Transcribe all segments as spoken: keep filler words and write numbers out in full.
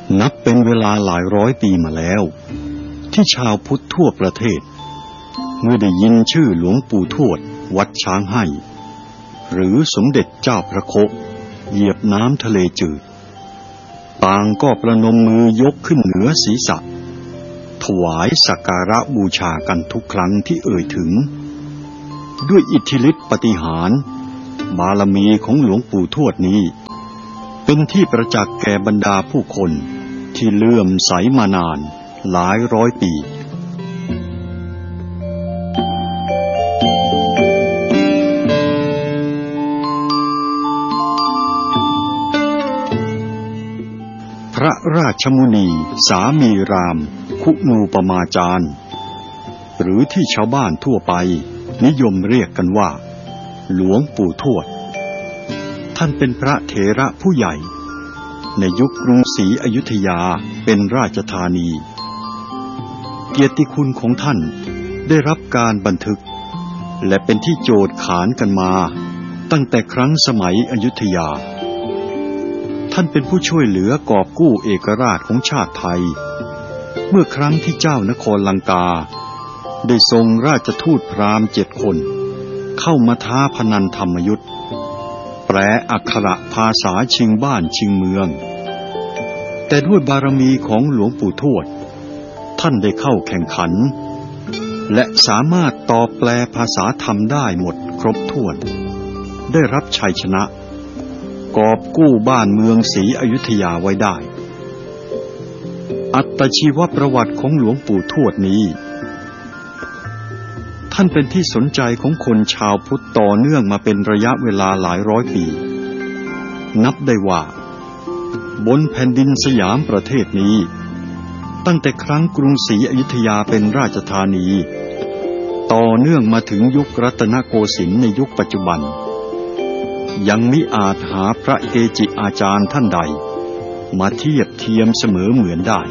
นับเป็นเวลาหลายร้อยปีมาแล้วที่ชาวพุทธทั่วประเทศเมื่อได้ยินชื่อหลวงปู่ทวดวัดช้างให้หรือสมเด็จเจ้าพระโคเหยียบน้ำทะเลจืดต่างก็ประนมมือยกขึ้นเหนือศีรษะถวายสักการะบูชากันทุกครั้งที่เอ่ยถึงด้วยอิทธิฤทธิปาฏิหาริย์บารมีของหลวงปู่ทวดนี้เป็นที่ประจักษ์แก่บรรดาผู้คนที่เลื่อมใสมานานหลายร้อยปีพระราชมุนีสามีรามคุณูปมาจารย์หรือที่ชาวบ้านทั่วไปนิยมเรียกกันว่าหลวงปู่ทวดท่านเป็นพระเถระผู้ใหญ่ในยุคกรุงศรีอยุธยาเป็นราชธานีเกียรติคุณของท่านได้รับการบันทึกและเป็นที่โจทย์ขานกันมาตั้งแต่ครั้งสมัยอยุธยาท่านเป็นผู้ช่วยเหลือกอบกู้เอกราชของชาติไทยเมื่อครั้งที่เจ้านครลังกาได้ทรงราชทูตพราหมณ์เจ็ดคนเข้ามาท้าพนันธรรมยุทธแปลอักขระภาษาชิงบ้านชิงเมืองแต่ด้วยบารมีของหลวงปู่ทวดท่านได้เข้าแข่งขันและสามารถตอบแปลภาษาธรรมได้หมดครบถ้วนได้รับชัยชนะกอบกู้บ้านเมืองศรีอยุธยาไว้ได้อัตชีวประวัติของหลวงปู่ทวดนี้ท่านเป็นที่สนใจของคนชาวพุทธต่อเนื่องมาเป็นระยะเวลาหลายร้อยปีนับได้ว่าบนแผ่นดินสยามประเทศนี้ตั้งแต่ครั้งกรุงศรีอยุธยาเป็นราชธานีต่อเนื่องมาถึงยุครัตนโกสินทร์ในยุคปัจจุบันยังมิอาจหาพระเกจิอาจารย์ท่านใดมาเทียบเทียมเสมอเหมือนได้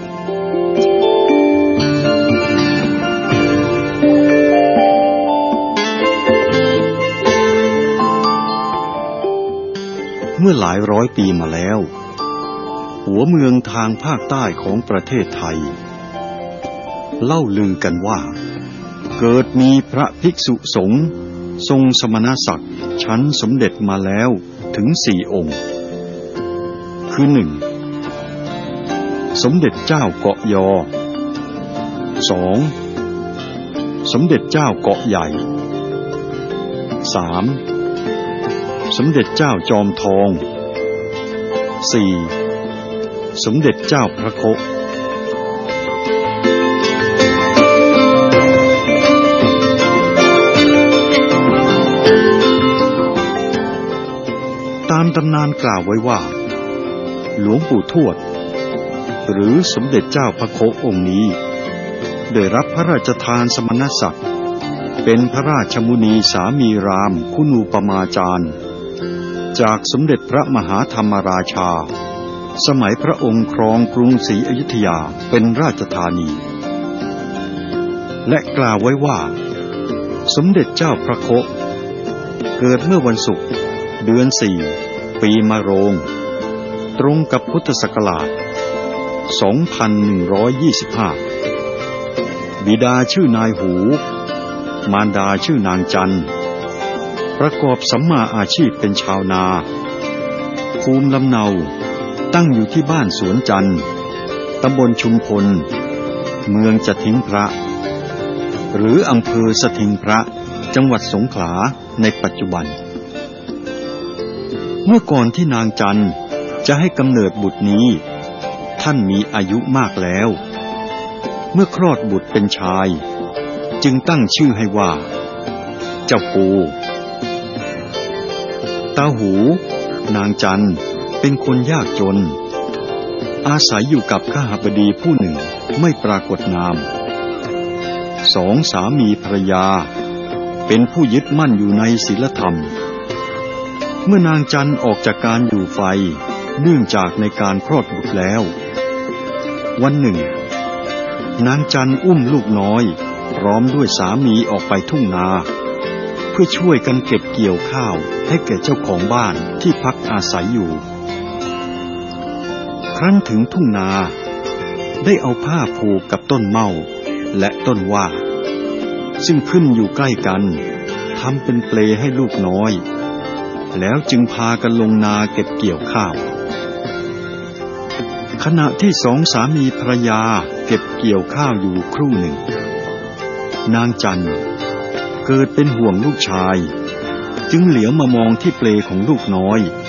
เมื่อหลายร้อยปีมาแล้วหัวเมืองทางภาคใต้ของประเทศไทยเล่าลือกันว่าเกิดมีพระภิกษุสงฆ์ทรงสมณศักดิ์ชั้นสมเด็จมาแล้วถึงสี่องค์คือหนึ่งสมเด็จเจ้าเกาะยอสองสมเด็จเจ้าเกาะใหญ่สามสมเด็จเจ้าจอมทองสี่สมเด็จเจ้าพระโคตามตำนานกล่าวไว้ว่าหลวงปู่ทวดหรือสมเด็จเจ้าพระโคองค์นี้ได้รับพระราชทานสมณศักดิ์เป็นพระราชมุนีสามีรามคุณูปมาจารย์จากสมเด็จพระมหาธรรมราชาสมัยพระองค์ครองกรุงศรีอยุธยาเป็นราชธานีและกล่าวไว้ว่าสมเด็จเจ้าพระโคเกิดเมื่อวันศุกร์เดือนสี่ปีมะโรงตรงกับพุทธศักราชสองพันหนึ่งร้อยยี่สิบห้าบิดาชื่อนายหูมารดาชื่อนางจันประกอบสัมมาอาชีพเป็นชาวนาภูมิลำเนาตั้งอยู่ที่บ้านสวนจันทร์ตำบลชุมพลเมืองจะทิ้งพระหรืออำเภอสถิงพระจังหวัดสงขลาในปัจจุบันเมื่อก่อนที่นางจันจะให้กำเนิดบุตรนี้ท่านมีอายุมากแล้วเมื่อคลอดบุตรเป็นชายจึงตั้งชื่อให้ว่าเจ้าปูตาหูนางจันเป็นคนยากจนอาศัยอยู่กับข้าบดีผู้หนึ่งไม่ปรากฏนามสองสามีภรรยาเป็นผู้ยึดมั่นอยู่ในศีลธรรมเมื่อนางจันออกจากการอยู่ไฟเนื่องจากในการคลอดบุตรแล้ววันหนึ่งนางจันอุ้มลูกน้อยพร้อมด้วยสามีออกไปทุ่งนาเพื่อช่วยกันเก็บเกี่ยวข้าวให้แก่เจ้าของบ้านที่พักอาศัยอยู่ครั้นถึงทุ่งนาได้เอาผ้าผูกกับต้นเม่าและต้นว่าซึ่งขึ้นอยู่ใกล้กันทำเป็นเปลให้ลูกน้อยแล้วจึงพากันลงนาเก็บเกี่ยวข้าวขณะที่สองสามีภรรยาเก็บเกี่ยวข้าวอยู่ครู่หนึ่งนางจันเกิดเป็นห่วงลูกชายจึงเหลียวมามองที่เปลของลูกน้อย